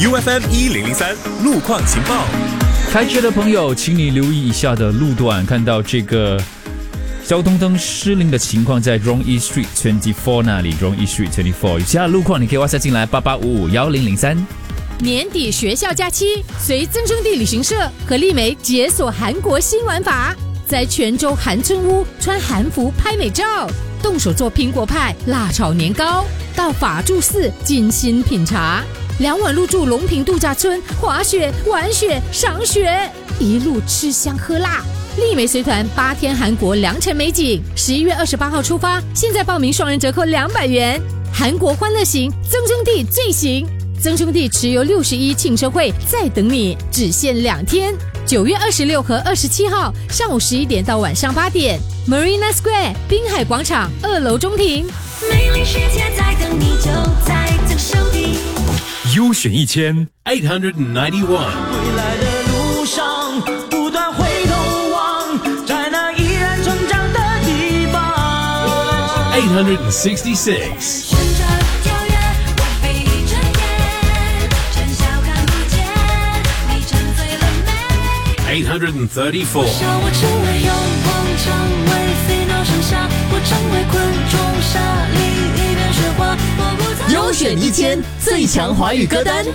UFM 1003路况情报。 开车的朋友，请你留意以下的路段。看到这个交通灯失灵的情况，在 Rongi Street 24那里 ，Rongi Street 24。以下路况你可以WhatsApp进来88551003。 年底学校假期，随增生地旅行社和丽梅解锁韩国新玩法，在泉州韩村屋穿韩服拍美照，动手做苹果派、辣炒年糕，到法住寺精心品茶。2晚入住龙平度假村，滑雪、玩雪、赏雪，一路吃香喝辣。丽梅随团8天韩国良辰美景，11月28号出发，现在报名双人折扣200元。韩国欢乐行，增生地最行，增生地持有61庆生会在等你，只限2天。9月26和27号上午11点到晚上8点 ，Marina Square 滨海广场2楼中庭。 美丽世界在等你，就在增生地。 优选1891。 未来的路上不断回头望，在那依然成长的地方。 866。 旋转跳跃，我被你遮掩，真笑看不见，你沉醉了没 834。 我成为阳光，成为飞鸟身下，我成为昆虫沙粒，一片雪花，我不再优选1000最强华语歌单。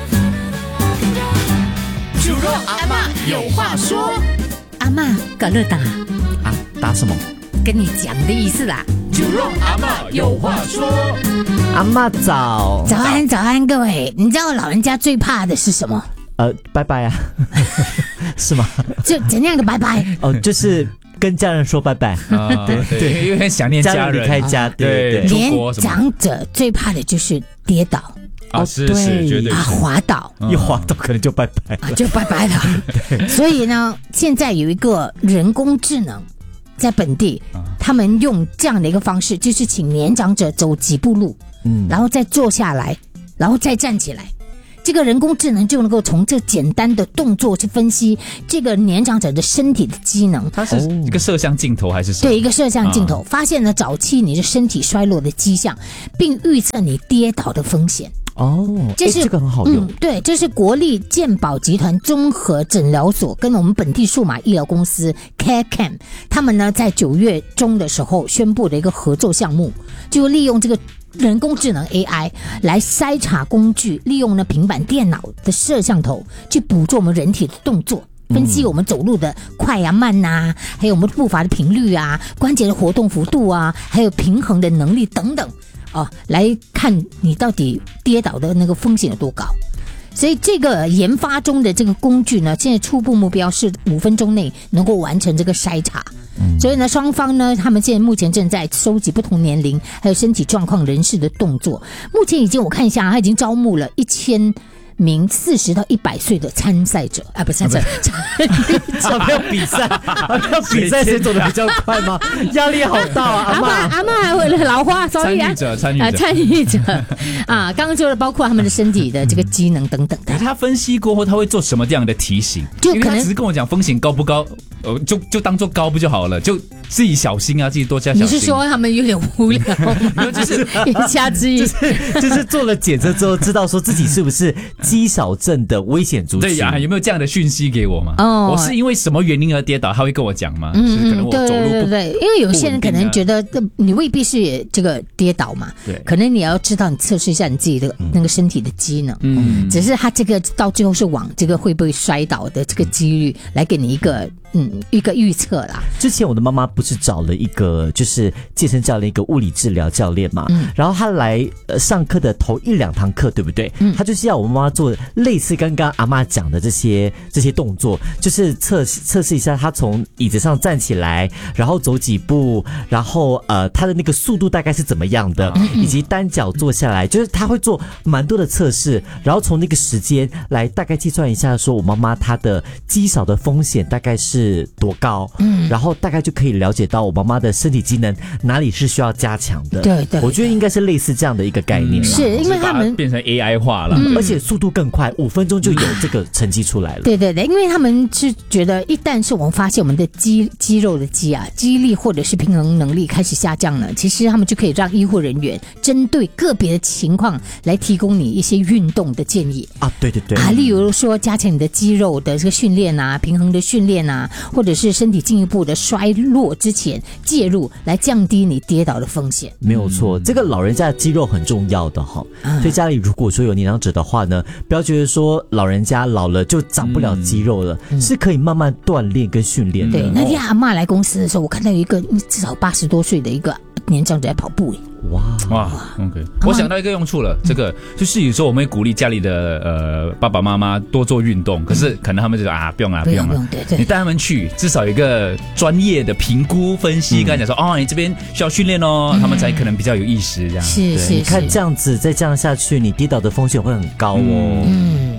猪肉阿嬷有话说。 阿嬷搞热打啊，打什么？ 跟你讲的意思啦。 猪肉阿嬷有话说。 阿嬷早。 早安，早安，各位，你知道老人家最怕的是什么？ 拜拜啊，是吗？ 就怎样的拜拜？ 哦，就是跟家人说拜拜啊，对，因为很想念家人， 离开家，对， 年长者最怕的就是跌倒。 是绝对是滑倒， 一滑倒可能就拜拜了， 就拜拜了。所以呢，现在有一个人工智能在本地，他们用这样的一个方式，就是请年长者走几步路，然后再坐下来，然后再站起来。这个人工智能就能够从这简单的动作去分析这个年长者的身体的机能。 它是一个摄像镜头还是什么？ 对，一个摄像镜头，发现了早期你的身体衰落的迹象，并预测你跌倒的风险。 这个很好用。 对，这是国立健保集团综合诊疗所跟我们本地数码医疗公司 CareCam， 他们呢在9月中的时候宣布的一个合作项目，就利用这个人工智能 AI 来筛查工具，利用呢平板电脑的摄像头去捕捉我们人体的动作，分析我们走路的快啊慢啊，还有我们步伐的频率啊，关节的活动幅度啊，还有平衡的能力等等来看你到底跌倒的那个风险有多高。所以这个研发中的这个工具呢，现在初步目标是5分钟内能够完成这个筛查。所以呢，双方呢，他们现在目前正在收集不同年龄还有身体状况人士的动作。目前已经我看一下，他已经招募了1000名40到100岁的参赛者不是参赛者， 要比赛，要比赛谁走得比较快吗？压力好大啊！ 阿嬷老花， 参与者啊，刚刚说的包括他们的身体的这个机能等等的。 他分析过后，他会做什么这样的提醒？ 就可能因为他只是跟我讲风险高不高，就当做高不就好了？就自己小心啊，自己多加小心。 你是说他们有点无聊吗？ 就是言下之意， 就是做了检测之后，知道说自己是不是肌少症的危险族群。 对呀，有没有这样的讯息给我吗？我是因为什么原因而跌倒，他会跟我讲吗？可能我走路对，因为有些人可能觉得你未必是这个跌倒嘛，对，可能你要知道你测试一下你自己的那个身体的机能，只是他这个到最后是往这个会不会摔倒的这个几率来给你一个预测啦。 之前我的妈妈不是找了一个就是健身教练，一个物理治疗教练嘛，然后他来上课的头1-2堂课，对不对？他就是要我妈妈做类似刚刚阿嬷讲的这些动作，就是测试一下他从椅子上站起来，然后走几步，然后他的那个速度大概是怎么样的，以及单脚坐下来，就是他会做蛮多的测试，然后从那个时间来大概计算一下，说我妈妈她的肌少的风险大概是是多高，然后大概就可以了解到我妈妈的身体机能哪里是需要加强的。 对， 我觉得应该是类似这样的一个概念啦。 是因为他们变成 AI 化了， 而且速度更快，5分钟就有这个成绩出来了。 对，因为他们是觉得，一旦是我们发现我们的肌肉的肌力或者是平衡能力开始下降了，其实他们就可以让医护人员针对个别的情况来提供你一些运动的建议啊。对例如说加强你的肌肉的这个训练啊，平衡的训练啊，或者是身体进一步的衰落之前介入，来降低你跌倒的风险。 没有错，这个老人家的肌肉很重要的哈。所以家里如果说有年长者的话呢，不要觉得说老人家老了就长不了肌肉了，是可以慢慢锻炼跟训练的。 对，那天阿嬷来公司的时候，我看到有一个至少80多岁的一个年长者在跑步。 哇 OK， 我想到一个用处了，这个就是有时候我们会鼓励家里的爸爸妈妈多做运动，可是可能他们就说不用了，对，你带他们去，至少有一个专业的评估分析，跟他讲说你这边需要训练哦，他们才可能比较有意识这样。 是， 你看这样子再这样下去，你跌倒的风险会很高哦。